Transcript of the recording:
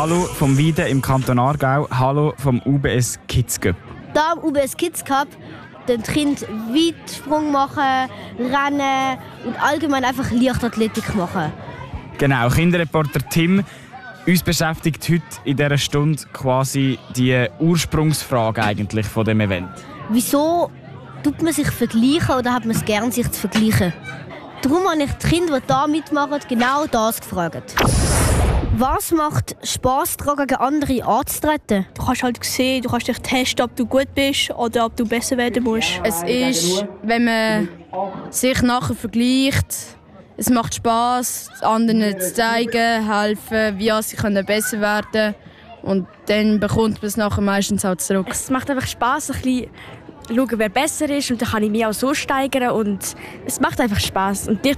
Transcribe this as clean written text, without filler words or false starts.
Hallo vom Weiden im Kanton Aargau. Hallo vom UBS Kids Cup. Da am UBS Kids Cup den Kind Weitsprung machen, rennen und allgemein einfach Leichtathletik machen. Genau, Kinderreporter Tim. Uns beschäftigt heute in dieser Stunde quasi die Ursprungsfrage eigentlich von dem Event. Wieso tut man sich vergleichen oder hat man es gern, sich zu vergleichen? Darum habe ich die Kinder, die hier mitmachen, genau das gefragt. Was macht Spass daran, gegen andere anzutreten? Du kannst halt sehen, du kannst dich testen, ob du gut bist oder ob du besser werden musst. Es ist, wenn man sich nachher vergleicht, es macht Spass, anderen zu zeigen, helfen, wie sie besser werden können. Und dann bekommt man es nachher meistens auch zurück. Es macht einfach Spass, ein bisschen schauen, wer besser ist, und dann kann ich mich auch so steigern und es macht einfach Spass. Und dich